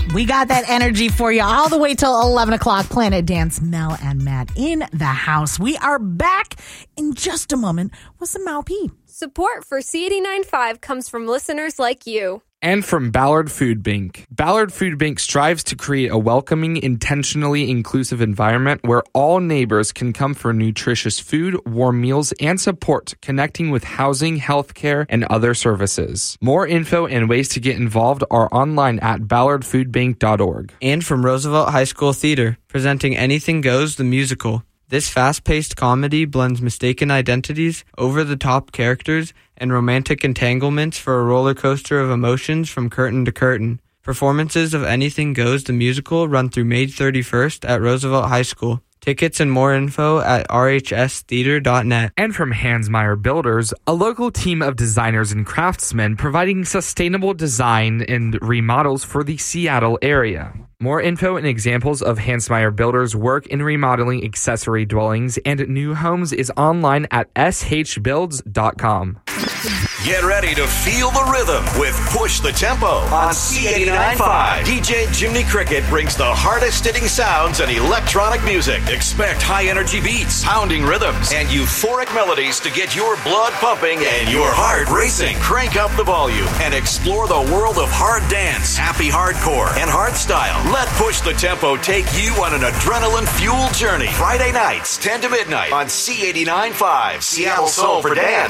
We got that energy for you all the way till 11 o'clock. Planet Dance, Mel and Matt in the house. We are back in just a moment with some Mal P. Support for C89.5 comes from listeners like you. And from Ballard Food Bank. Ballard Food Bank strives to create a welcoming, intentionally inclusive environment where all neighbors can come for nutritious food, warm meals, and support, connecting with housing, healthcare, and other services. More info and ways to get involved are online at ballardfoodbank.org. And from Roosevelt High School Theater, presenting Anything Goes, the musical. This fast-paced comedy blends mistaken identities, over-the-top characters, and romantic entanglements for a roller coaster of emotions from curtain to curtain. Performances of Anything Goes, the musical, run through May 31st at Roosevelt High School. Tickets and more info at rhstheater.net. And from Hansmeier Builders, a local team of designers and craftsmen providing sustainable design and remodels for the Seattle area. More info and examples of Hansmeier Builders' work in remodeling accessory dwellings and new homes is online at shbuilds.com. Get ready to feel the rhythm with Push the Tempo on C89.5. DJ Jimmy Cricket brings the hardest-hitting sounds and electronic music. Expect high-energy beats, pounding rhythms, and euphoric melodies to get your blood pumping and your heart racing. Crank up the volume and explore the world of hard dance, happy hardcore, and hardstyle. Let Push the Tempo take you on an adrenaline-fueled journey. Friday nights, 10 to midnight on C89.5, Seattle Soul for Dance.